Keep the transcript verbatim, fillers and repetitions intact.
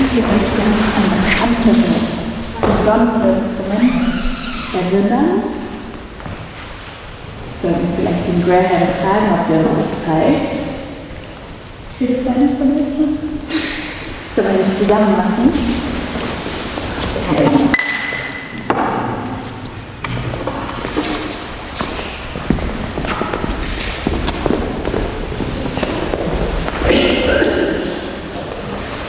hier euch ganz andere, besondere Instrumente erinnern. Sollten wir vielleicht den Graham fragen, ob der uns das zeigt. Wie das sein von uns? Sollen wir das zusammen machen? Okay.